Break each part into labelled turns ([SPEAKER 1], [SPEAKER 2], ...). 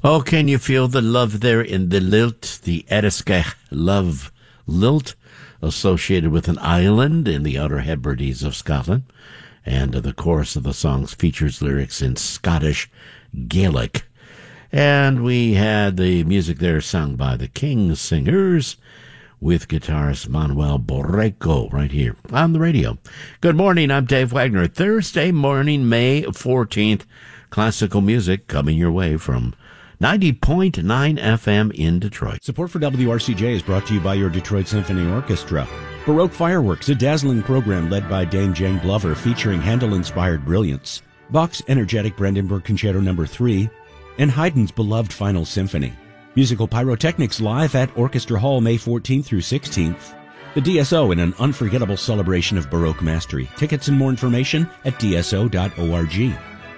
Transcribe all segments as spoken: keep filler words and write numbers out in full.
[SPEAKER 1] Oh, can you feel the love there in the lilt, the Eriskay love lilt, associated with an island in the Outer Hebrides of Scotland? And the chorus of the songs features lyrics in Scottish Gaelic. And we had the music there sung by the King Singers with guitarist Manuel Borrego right here on the radio. Good morning, I'm Dave Wagner. Thursday morning, May fourteenth, classical music coming your way from ninety point nine F M in Detroit.
[SPEAKER 2] Support for W R C J is brought to you by your Detroit Symphony Orchestra. Baroque Fireworks, a dazzling program led by Dame Jane Glover featuring Handel-inspired brilliance. Bach's energetic Brandenburg Concerto number three, and Haydn's beloved Final Symphony. Musical Pyrotechnics live at Orchestra Hall May fourteenth through sixteenth. The D S O in an unforgettable celebration of Baroque mastery. Tickets and more information at d s o dot org.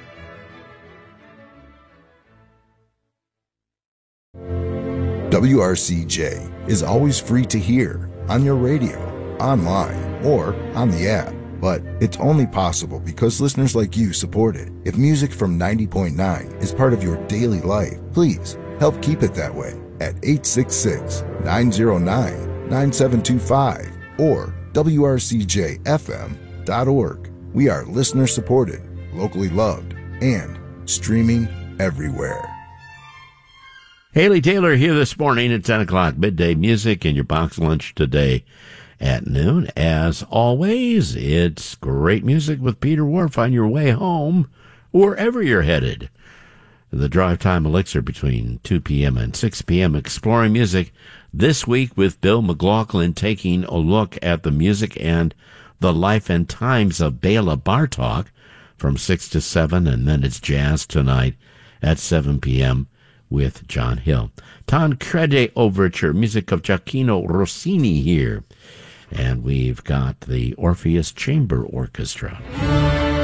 [SPEAKER 3] W R C J is always free to hear on your radio, online, or on the app. But it's only possible because listeners like you support it. If music from ninety point nine is part of your daily life, please help keep it that way at eight six six, nine zero nine, nine seven two five or W R C J F M dot org. We are listener supported, locally loved, and streaming everywhere.
[SPEAKER 1] Haley Taylor here this morning at ten o'clock, midday music in your box lunch today at noon. As always, it's great music with Peter Whorf on your way home, wherever you're headed. The Drive Time Elixir between two p.m. and six p.m. exploring music this week with Bill McLaughlin taking a look at the music and the life and times of Bela Bartok from six to seven, and then it's jazz tonight at seven p.m. with John Hill. Tancredi Overture, music of Gioacchino Rossini here. And we've got the Orpheus Chamber Orchestra.